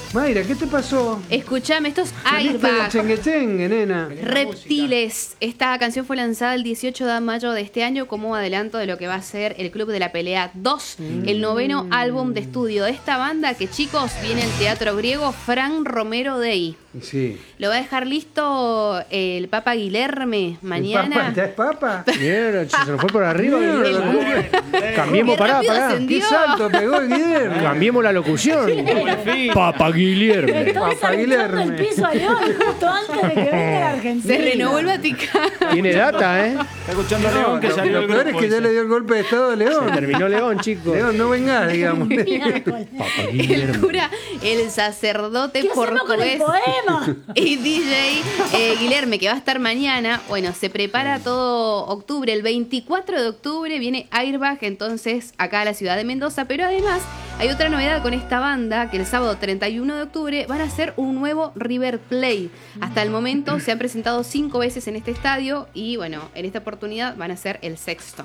Mayra, ¿qué te pasó? Escuchame, estos Saliste de Airbag. chengue, nena. Reptiles. Esta canción fue lanzada el 18 de mayo de este año como adelanto de lo que va a ser el Club de la Pelea 2, el 9º álbum de estudio de esta banda que, chicos, viene el teatro griego Fran Romero Dei. Sí. Lo va a dejar listo el Papa Guilherme mañana. ¿Ya es papa? Mierda, se nos fue por arriba. Mierda, Cambiemos, Qué rápido pará. ascendió. ¿Qué salto pegó el Guillermo? Cambiemos la locución. Papa Guillermo. Estoy Papá echando el Guilherme. piso a León justo antes de que venga la Argentina. Se renovó el Vaticano. Tiene data, ¿eh? Está escuchando a León que salió Lo el peor grupo. es que ya le dio el golpe de estado a Se León. terminó León, chicos. León, no vengas, digamos. Miércoles. Papa El Guillermo. cura, el sacerdote ¿Qué hacemos con el portugués poema? y DJ Guilherme, que va a estar mañana. Bueno, se prepara todo octubre. El 24 de octubre viene Airbag, entonces, acá a la ciudad de Mendoza. Pero además, hay otra novedad con esta banda, que el sábado 31 de octubre van a hacer un nuevo River Plate. Hasta el momento se han presentado 5 veces en este estadio y, bueno, en esta oportunidad van a ser el sexto.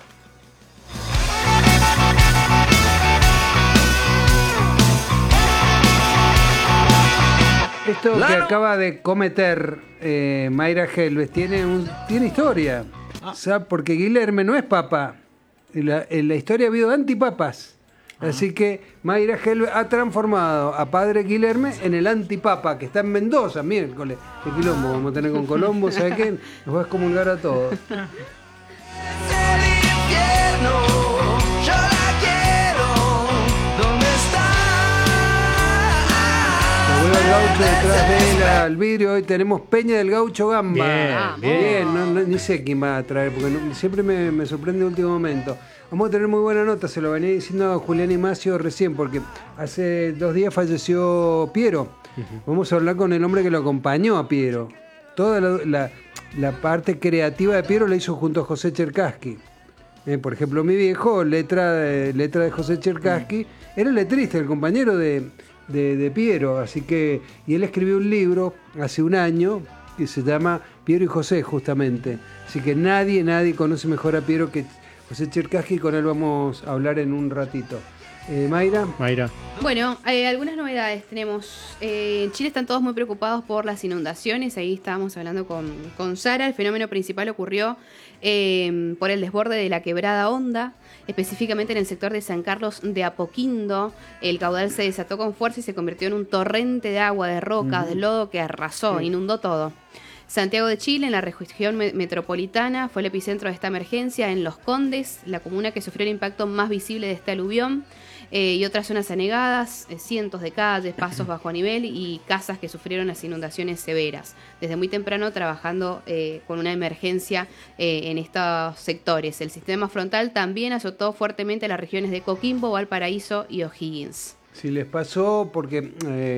Esto que acaba de cometer Mayra Helves tiene historia. ¿Sabe? Porque Guilherme no es papa. En la historia ha habido antipapas. Así que Mayra Helves ha transformado a padre Guilherme en el antipapa, que está en Mendoza, miércoles. Qué quilombo vamos a tener con Colombo, ¿sabes qué? Nos va a excomulgar a todos. Vuelve el gaucho detrás de él al vidrio. Hoy tenemos Peña del Gaucho Gamba. Bien, Bien, ni sé quién va a traer, porque siempre me sorprende el último momento. Vamos a tener muy buena nota, se lo venía diciendo a Julián Imacio recién, porque hace 2 días falleció Piero. Vamos a hablar con el hombre que lo acompañó a Piero. Toda la parte creativa de Piero la hizo junto a José Cherkassky. Por ejemplo, mi viejo, letra de José Cherkassky, era el letrista, el compañero de Piero, así que, y él escribió un libro hace un año que se llama Piero y José, justamente. Así que nadie conoce mejor a Piero que José Cherkassky, con él vamos a hablar en un ratito. Mayra. Bueno, algunas novedades tenemos. En Chile están todos muy preocupados por las inundaciones. Ahí estábamos hablando con Sara. El fenómeno principal ocurrió por el desborde de la quebrada Honda, específicamente en el sector de San Carlos de Apoquindo. El caudal se desató con fuerza y se convirtió en un torrente de agua, de rocas, de lodo que arrasó, inundó todo. Santiago de Chile, en la región metropolitana, fue el epicentro de esta emergencia. En Los Condes, la comuna que sufrió el impacto más visible de este aluvión, y otras zonas anegadas, cientos de calles, pasos bajo nivel y casas que sufrieron las inundaciones severas. Desde muy temprano trabajando con una emergencia en estos sectores. El sistema frontal también azotó fuertemente las regiones de Coquimbo, Valparaíso y O'Higgins. Sí, les pasó porque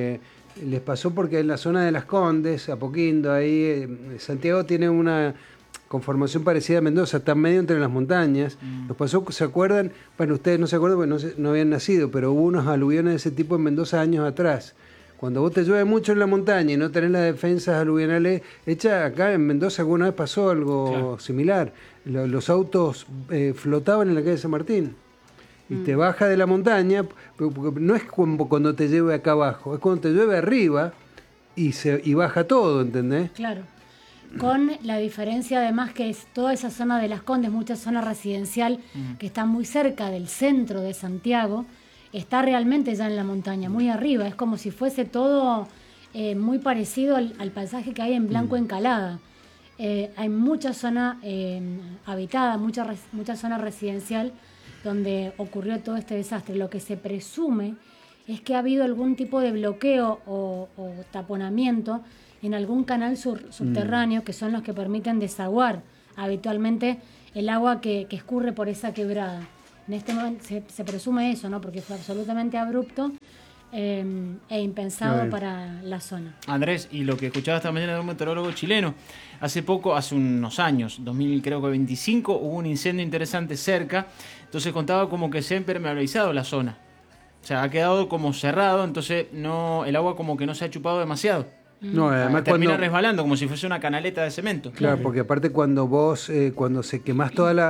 en la zona de Las Condes, Apoquindo, ahí Santiago tiene una conformación parecida a Mendoza, está medio entre las montañas. Nos pasó, ¿se acuerdan? Bueno, ustedes no se acuerdan porque no habían nacido, pero hubo unos aluviones de ese tipo en Mendoza años atrás. Cuando vos te llueve mucho en la montaña y no tenés las defensas aluvionales hechas, acá en Mendoza alguna vez pasó algo similar. Los autos flotaban en la calle de San Martín. Y te baja de la montaña, porque no es cuando te llueve acá abajo, es cuando te llueve arriba y baja todo, ¿entendés? Claro. Con la diferencia además que es toda esa zona de Las Condes, mucha zona residencial que está muy cerca del centro de Santiago, está realmente ya en la montaña, muy arriba. Es como si fuese todo muy parecido al paisaje que hay en Blanco Encalada. Hay mucha zona habitada, mucha zona residencial donde ocurrió todo este desastre. Lo que se presume es que ha habido algún tipo de bloqueo o taponamiento en algún canal subterráneo, que son los que permiten desaguar habitualmente el agua que escurre por esa quebrada. En este momento se presume eso, ¿no? Porque fue absolutamente abrupto e impensado para la zona. Andrés, y lo que escuchaba esta mañana de un meteorólogo chileno, hace unos años, 2025, hubo un incendio interesante cerca, entonces contaba como que se ha impermeabilizado la zona. O sea, ha quedado como cerrado, entonces el agua como que no se ha chupado demasiado. No, además termina resbalando como si fuese una canaleta de cemento. Claro, porque aparte cuando se quemás toda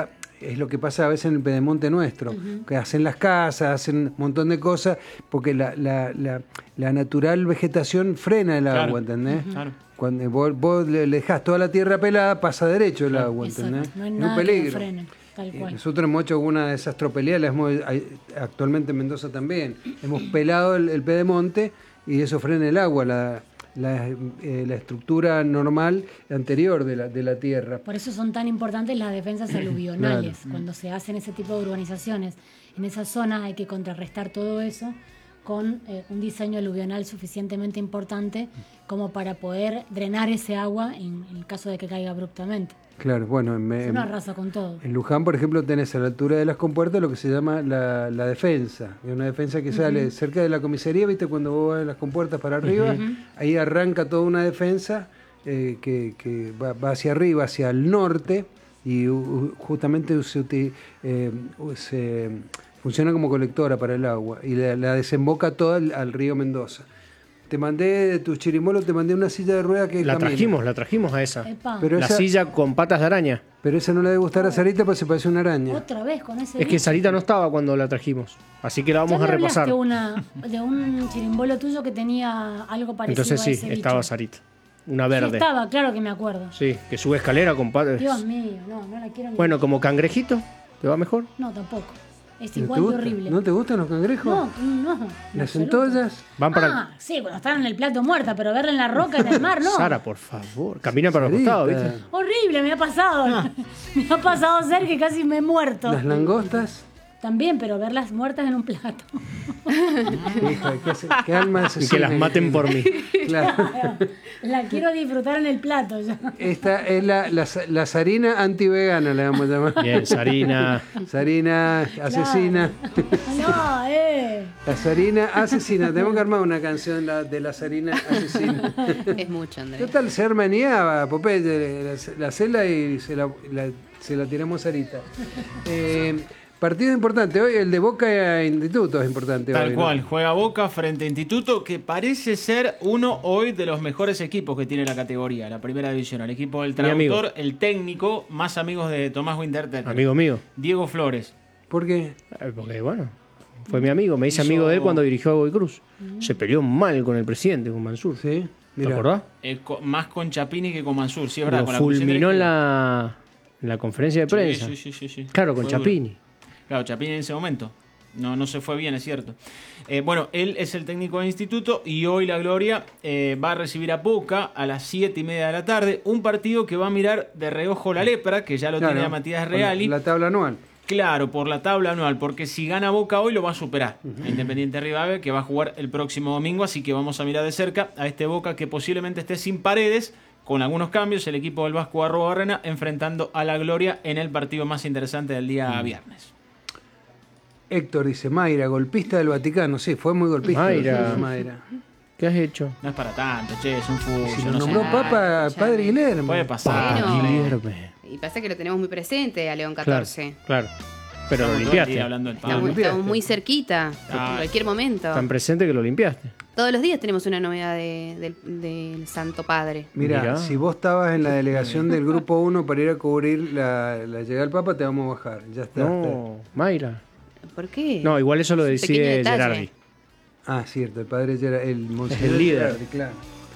es lo que pasa a veces en el pedemonte nuestro, que hacen las casas, hacen un montón de cosas, porque la natural vegetación frena el agua, ¿entendés? Claro. Cuando vos le dejás toda la tierra pelada, pasa derecho el agua, ¿entendés? Exacto, no hay Es un nada que peligro. lo frene, tal cual. Nosotros hemos hecho alguna de esas tropelías, actualmente en Mendoza también. Hemos pelado el pedemonte y eso frena el agua, la estructura normal anterior de la tierra. Por eso son tan importantes las defensas aluvionales. Cuando se hacen ese tipo de urbanizaciones en esa zona hay que contrarrestar todo eso con un diseño aluvional suficientemente importante como para poder drenar ese agua en el caso de que caiga abruptamente. Claro, bueno, Es una arrasa con todo. en Luján, por ejemplo, tenés a la altura de las compuertas lo que se llama la defensa. Es una defensa que sale cerca de la comisaría, ¿viste? Cuando vos vas de las compuertas para arriba, ahí arranca toda una defensa que va hacia arriba, hacia el norte, y justamente se funciona como colectora para el agua, y la desemboca toda al río Mendoza. Te mandé de tus chirimolos, te mandé una silla de ruedas que La camina. trajimos a esa. Epa, Pero La esa- silla con patas de araña. Pero esa no le debe gustar a Sarita porque se parece a una araña. otra vez con ese Es que bicho. Sarita no estaba cuando la trajimos. Así que la vamos Ya a me repasar. hablaste de un chirimbolo tuyo que tenía algo parecido Entonces a sí, ese estaba bicho. Sarita. Una Sí, verde. estaba, claro que me acuerdo. Sí, que sube escalera con patas. Dios mío, no la quiero ni. Bueno, como cangrejito, ¿te va mejor? No, tampoco. Es ¿No te igual de gusta? horrible. ¿No te gustan los cangrejos? No. en ¿Las absoluto. centollas? Van para... Ah, sí, cuando están en el plato muerta, pero verla en la roca, en el mar, no. Sara, por favor. Camina para los Sarita. costados, ¿viste? Horrible, me ha pasado. Me ha pasado ser que casi me he muerto. ¿Las langostas? También, pero verlas muertas en un plato. Hija, qué alma Y asesina que las maten por mí. Claro. La quiero disfrutar en el plato ya. Esta es la Sarina antivegana, le vamos a llamar. Bien, Sarina. Sarina asesina. No, La Sarina asesina. Tenemos que armar una canción de la Sarina asesina. Es mucho, Andrés. Total, se armaniaba Popeye, la cela y se la tiramos a Sarita. Partido importante hoy, el de Boca e Instituto es importante hoy. Tal ¿no? cual, juega Boca frente a Instituto, que parece ser uno hoy de los mejores equipos que tiene la categoría, la primera división. El equipo del Mi amigo. traductor, el técnico, más amigos de Tomás Winterter. Amigo mío. Diego Flores. ¿Por qué? Porque, bueno, fue mi amigo. Me hice amigo de él cuando dirigió a Godoy Cruz. Se peleó mal con el presidente, con Mansur. Sí, ¿Te mira. acordás? Más con Chapini que con Mansur, sí, es verdad. Lo Con la comisión fulminó en directiva. la conferencia de prensa. Sí. Claro, con Fue duro. Chapini. Claro, Chapini en ese momento. No se fue bien, es cierto. Bueno, él es el técnico del Instituto y hoy la Gloria va a recibir a Boca a las 7:30 de la tarde. Un partido que va a mirar de reojo la lepra, que ya lo Claro, tiene Matías con Reali. La tabla anual. Claro, por la tabla anual, porque si gana Boca hoy lo va a superar a Independiente Rivadavia, que va a jugar el próximo domingo, así que vamos a mirar de cerca a este Boca que posiblemente esté sin Paredes, con algunos cambios, el equipo del Vasco Arrobarrena enfrentando a la Gloria en el partido más interesante del día viernes. Héctor dice, Mayra, golpista del Vaticano. Sí, fue muy golpista. Mayra. Mayra. ¿Qué has hecho? No es para tanto, che, es un fútbol. Si no lo sé. nombró Papa, escuchame. Padre Guillermo. Puede pasar. Bueno. Guillerme. Y pasa que lo tenemos muy presente a León Claro, 14. claro. Pero lo Estamos todo el limpiaste. día hablando del Papa. Estamos muy cerquita, en cualquier momento. Tan presente que lo limpiaste. Todos los días tenemos una novedad del Santo Padre. Mira, Mirá. si vos estabas en la delegación del Grupo 1 para ir a cubrir la llegada del Papa, te vamos a bajar. Ya está. No, Mayra. ¿Por qué? No, igual eso lo Es un pequeño decide detalle. Gerardi. Ah, cierto, el padre ya era el monseñor Es el líder. Gerardi, claro.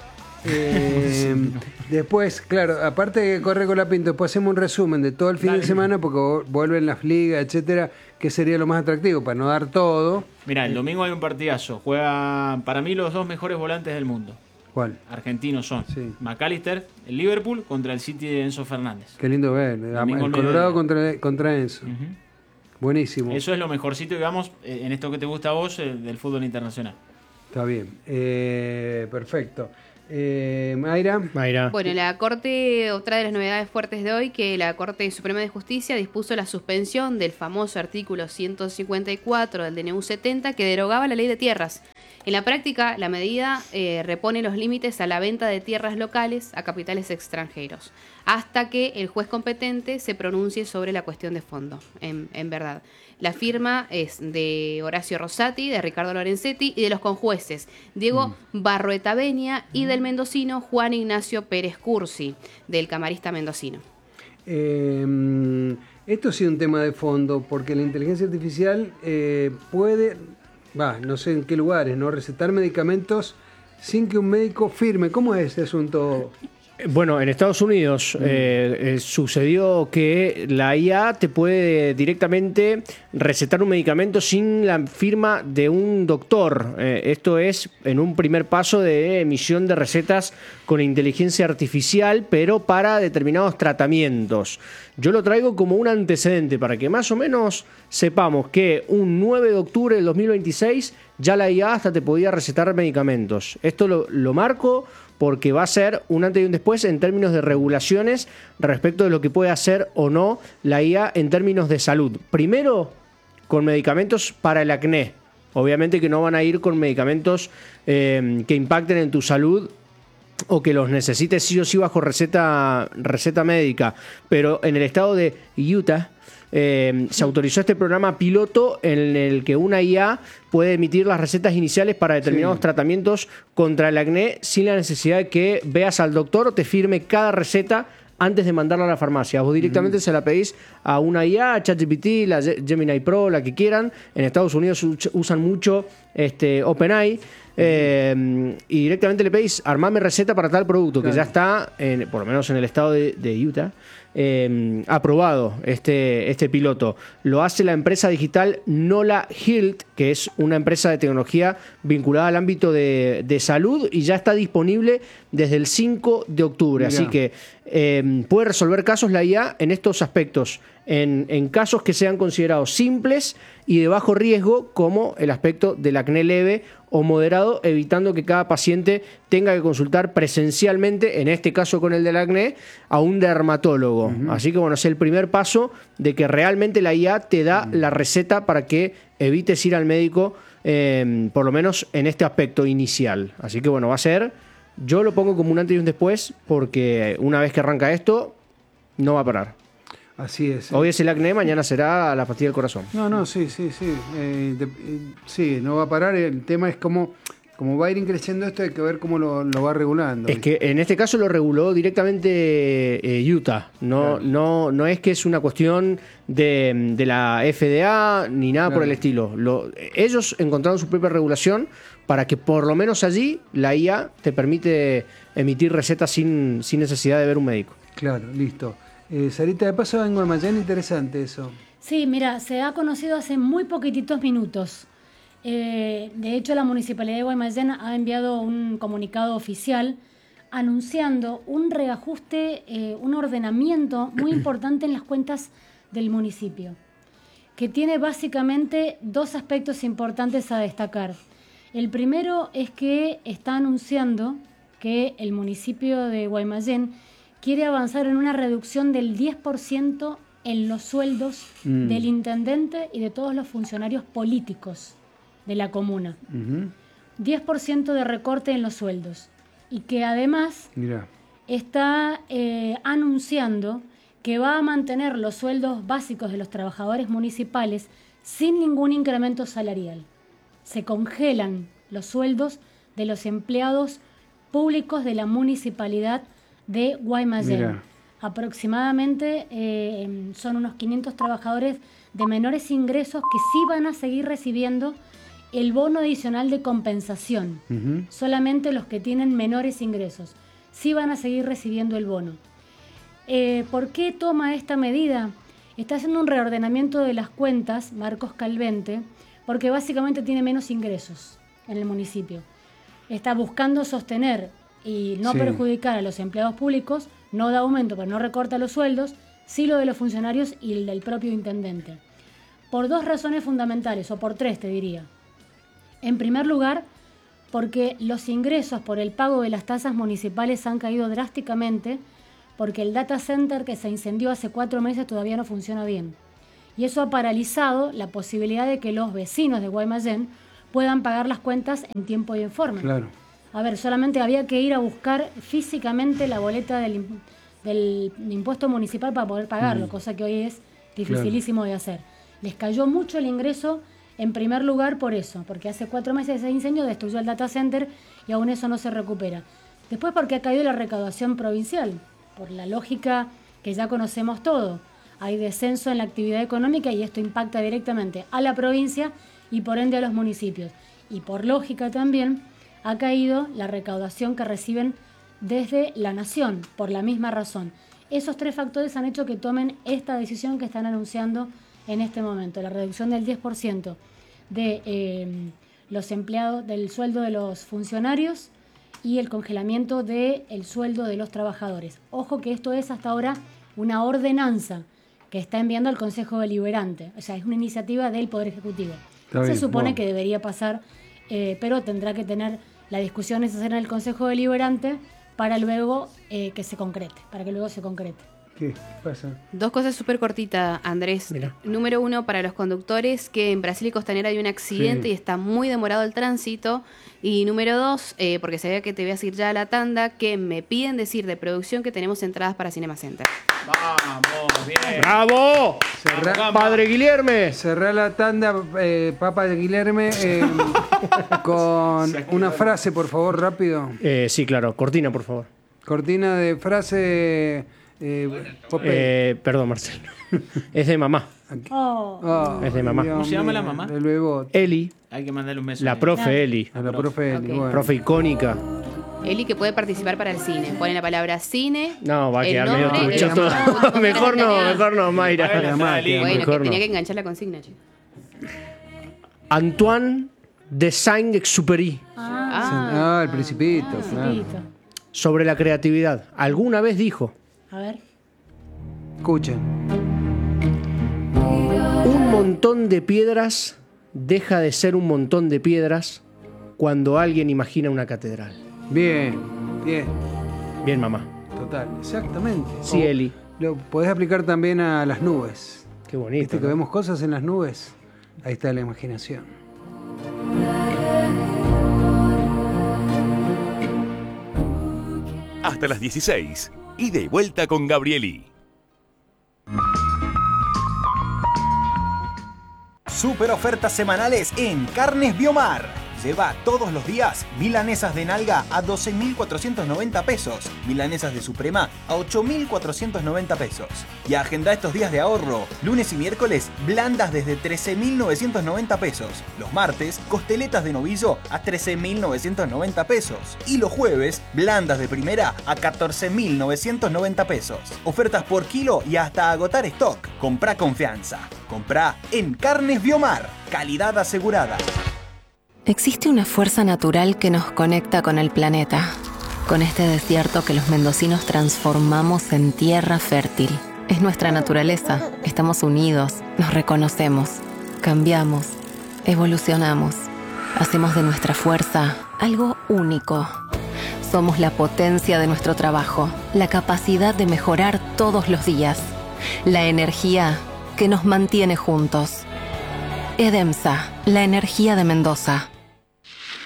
Después, claro, aparte que corre con la Pinto, después hacemos un resumen de todo el fin de semana porque vuelven las ligas, etcétera, que sería lo más atractivo para no dar todo. Mira, el domingo hay un partidazo. Juega para mí los dos mejores volantes del mundo. ¿Cuál? Argentinos son Sí. McAllister, el Liverpool, contra el City de Enzo Fernández. Qué lindo ver. Domingo El al Colorado mediodía. contra Enzo. Buenísimo. Eso es lo mejorcito, digamos, en esto que te gusta a vos, del fútbol internacional. Está bien. Perfecto. Mayra. Mayra. Bueno, la Corte, otra de las novedades fuertes de hoy, que la Corte Suprema de Justicia dispuso la suspensión del famoso artículo 154 del DNU 70 que derogaba la ley de tierras. En la práctica, la medida repone los límites a la venta de tierras locales a capitales extranjeros, hasta que el juez competente se pronuncie sobre la cuestión de fondo, en verdad. La firma es de Horacio Rosati, de Ricardo Lorenzetti y de los conjueces Diego Barroeta Benia y del mendocino Juan Ignacio Pérez Cursi, del camarista mendocino. Esto sí es un tema de fondo, porque la inteligencia artificial puede, no sé en qué lugares, ¿no? Recetar medicamentos sin que un médico firme. ¿Cómo es ese asunto? Bueno, en Estados Unidos sucedió que la IA te puede directamente recetar un medicamento sin la firma de un doctor. Esto es en un primer paso de emisión de recetas con inteligencia artificial, pero para determinados tratamientos. Yo lo traigo como un antecedente para que más o menos sepamos que un 9 de octubre del 2026 ya la IA hasta te podía recetar medicamentos. Esto lo marco porque va a ser un antes y un después en términos de regulaciones respecto de lo que puede hacer o no la IA en términos de salud. Primero, con medicamentos para el acné. Obviamente que no van a ir con medicamentos que impacten en tu salud o que los necesites sí o sí bajo receta médica. Pero en el estado de Utah se autorizó este programa piloto en el que una IA puede emitir las recetas iniciales para determinados tratamientos contra el acné sin la necesidad de que veas al doctor o te firme cada receta antes de mandarla a la farmacia. Vos directamente se la pedís a una IA, a ChatGPT, la Gemini Pro, la que quieran. En Estados Unidos usan mucho OpenAI. Y directamente le pedís, armame receta para tal producto, que ya está, por lo menos en el estado de Utah, aprobado este piloto. Lo hace la empresa digital Nola Health, que es una empresa de tecnología vinculada al ámbito de salud y ya está disponible desde el 5 de octubre. Mirá. Así que puede resolver casos la IA en estos aspectos, en casos que sean considerados simples y de bajo riesgo, como el aspecto del acné leve o moderado, evitando que cada paciente tenga que consultar presencialmente, en este caso con el del acné, a un dermatólogo. Así que bueno, es el primer paso de que realmente la IA te da la receta para que evites ir al médico, por lo menos en este aspecto inicial. Así que bueno, va a ser, yo lo pongo como un antes y un después, porque una vez que arranca esto, no va a parar. Así es. Hoy es el acné, mañana será la pastilla del corazón. Sí. Sí, no va a parar. El tema es cómo va a ir creciendo esto, hay que ver cómo lo va regulando. Es que en este caso lo reguló directamente Utah. No es que es una cuestión de la FDA ni nada por el estilo. Ellos encontraron su propia regulación para que por lo menos allí la IA te permite emitir recetas sin necesidad de ver un médico. Claro, listo. Sarita, de paso en Guaymallén, interesante eso. Sí, mira, se ha conocido hace muy poquititos minutos. De hecho, la Municipalidad de Guaymallén ha enviado un comunicado oficial anunciando un reajuste, un ordenamiento muy importante en las cuentas del municipio, que tiene básicamente dos aspectos importantes a destacar. El primero es que está anunciando que el municipio de Guaymallén quiere avanzar en una reducción del 10% en los sueldos del intendente y de todos los funcionarios políticos de la comuna. 10% de recorte en los sueldos. Y que además está anunciando que va a mantener los sueldos básicos de los trabajadores municipales sin ningún incremento salarial. Se congelan los sueldos de los empleados públicos de la municipalidad de Guaymallén. Aproximadamente son unos 500 trabajadores de menores ingresos que sí van a seguir recibiendo el bono adicional de compensación. Solamente los que tienen menores ingresos sí van a seguir recibiendo el bono. ¿Por qué toma esta medida? Está haciendo un reordenamiento de las cuentas, Marcos Calvente, porque básicamente tiene menos ingresos en el municipio. Está buscando sostener y no perjudicar a los empleados públicos, no da aumento, pero no recorta los sueldos, sí lo de los funcionarios y el del propio intendente. Por dos razones fundamentales, o por tres te diría. En primer lugar, porque los ingresos por el pago de las tasas municipales han caído drásticamente, porque el data center que se incendió hace 4 meses todavía no funciona bien. Y eso ha paralizado la posibilidad de que los vecinos de Guaymallén puedan pagar las cuentas en tiempo y en forma. Claro. A ver, solamente había que ir a buscar físicamente la boleta del impuesto municipal para poder pagarlo, cosa que hoy es dificilísimo de hacer. Les cayó mucho el ingreso, en primer lugar por eso, porque hace 4 meses ese incendio destruyó el data center y aún eso no se recupera. Después porque ha caído la recaudación provincial, por la lógica que ya conocemos todo. Hay descenso en la actividad económica y esto impacta directamente a la provincia y por ende a los municipios. Y por lógica también ha caído la recaudación que reciben desde la nación, por la misma razón. Esos 3 factores han hecho que tomen esta decisión que están anunciando en este momento, la reducción del 10% de los empleados, del sueldo de los funcionarios y el congelamiento del sueldo de los trabajadores. Ojo que esto es hasta ahora una ordenanza que está enviando al Consejo Deliberante, o sea, es una iniciativa del Poder Ejecutivo. Se supone que debería pasar, pero tendrá que tener la discusión necesaria en el Consejo Deliberante para luego que se concrete, ¿Qué pasa? 2 cosas súper cortitas, Andrés. Mira. Número 1, para los conductores, que en Brasil y Costanera hay un accidente y está muy demorado el tránsito. Y número 2, porque sabía que te voy a decir ya a la tanda, que me piden decir de producción que tenemos entradas para Cinema Center. Vamos, bien. ¡Bravo! ¡Padre Guilherme! Cerrá la tanda, Papa de Guilherme, con una frase, por favor, rápido. Sí, claro. Cortina, por favor. Cortina de frase. Popeye. Perdón, Marcelo. Es de mamá. Oh, Es de mamá. Dios ¿Cómo se llama la mío, mamá? el bebot. Eli, Hay que mandarle un beso. la profe Eli. A la profe Eli, Ok. bueno. Profe icónica. Eli, que puede participar para el cine. Pone la palabra cine. No, va a el quedar medio nombre, trucho el todo. nombre, Mejor no, Bueno, Mayra. está lindo. Bueno, Mejor que tenía no. que enganchar la consigna, chicos. Antoine de Saint-Exupéry. El Principito, claro. Principito. Sobre la creatividad. Alguna vez dijo: A ver. Escuchen. un montón de piedras deja de ser un montón de piedras cuando alguien imagina una catedral. Bien, bien. Bien, mamá. Total, exactamente. Sí, Eli. Lo podés aplicar también a las nubes. Qué bonito. ¿Viste que ¿no? vemos cosas en las nubes? Ahí está la imaginación. Hasta las 16. Ida y vuelta con Gabrieli. Super ofertas semanales en Carnes Biomar. Lleva todos los días milanesas de nalga a 12.490 pesos, milanesas de suprema a 8.490 pesos. Y agenda estos días de ahorro. Lunes y miércoles, blandas desde 13.990 pesos. Los martes, costeletas de novillo a 13.990 pesos. Y los jueves, blandas de primera a 14.990 pesos. Ofertas por kilo y hasta agotar stock. Comprá confianza. Comprá en Carnes Biomar. Calidad asegurada. Existe una fuerza natural que nos conecta con el planeta, con este desierto que los mendocinos transformamos en tierra fértil. Es nuestra naturaleza, estamos unidos, nos reconocemos, cambiamos, evolucionamos, hacemos de nuestra fuerza algo único. Somos la potencia de nuestro trabajo, la capacidad de mejorar todos los días, la energía que nos mantiene juntos. EDEMSA, la energía de Mendoza.